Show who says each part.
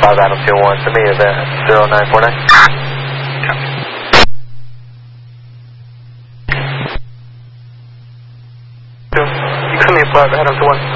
Speaker 1: 5 Adam 201, to me is at 0949. You come here, 5 Adam 201.